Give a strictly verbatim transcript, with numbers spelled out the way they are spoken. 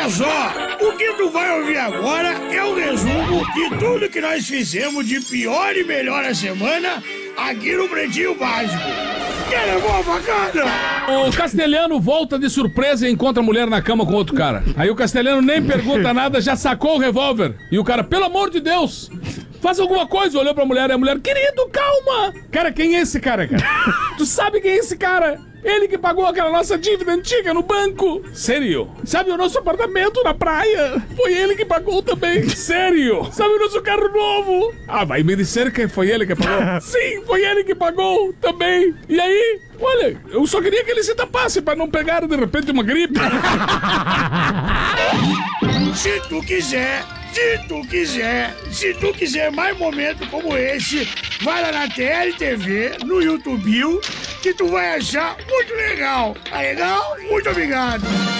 Olha só, o que tu vai ouvir agora é o resumo de tudo que nós fizemos de pior e melhor a semana aqui no Pretinho Básico. Que boa facada! O Castelhano volta de surpresa e encontra a mulher na cama com outro cara. Aí o Castelhano nem pergunta nada, já sacou o revólver. E o cara, pelo amor de Deus, faz alguma coisa. Olhou pra mulher e a mulher, querido, calma. Cara, quem é esse cara, cara? Tu sabe quem é esse cara? Ele que pagou aquela nossa dívida antiga no banco. Sério? Sabe o nosso apartamento na praia? Foi ele que pagou também. Sério? Sabe o nosso carro novo? Ah, vai me dizer que foi ele que pagou? Sim, foi ele que pagou também. E aí? Olha, eu só queria que ele se tapasse pra não pegar de repente uma gripe. Se tu quiser, se tu quiser, se tu quiser mais momentos como esse, vai lá na T L T V, no YouTube, que tu vai achar muito legal. Tá legal? Muito obrigado.